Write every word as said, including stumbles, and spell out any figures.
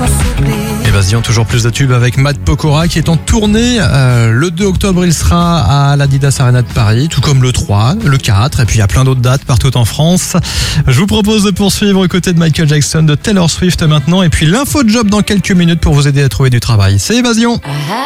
Évasion, toujours plus de tubes avec Matt Pokora qui est en tournée. Euh, le deux octobre, il sera à l'Adidas Arena de Paris, tout comme le trois, le quatre, et puis il y a plein d'autres dates partout en France. Je vous propose de poursuivre aux côtés de Michael Jackson, de Taylor Swift maintenant, et puis l'info de job dans quelques minutes pour vous aider à trouver du travail. C'est Évasion.